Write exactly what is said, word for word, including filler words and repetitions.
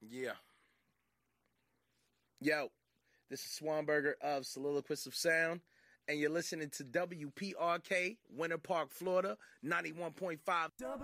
Yeah. Yo, this is Swanberger of Soliloquist of Sound, and you're listening to W P R K, Winter Park, Florida, ninety-one point five.